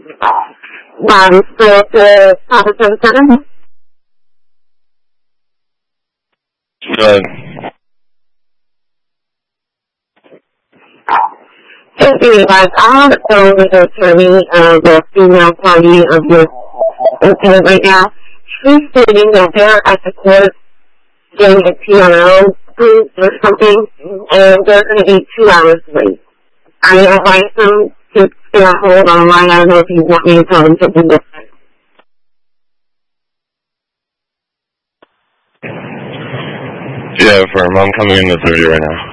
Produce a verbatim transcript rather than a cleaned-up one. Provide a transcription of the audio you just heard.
Um, so the officer seven. Good. Okay, guys, I have a phone with the attorney of the female party of your incident right now. She's stating that they're at the court getting a P R O approved or something, and they're going to be two hours late. I advise them to stay on hold online. I don't know if you want me to tell them something different. Yeah, firm. I'm coming in the thirty right now.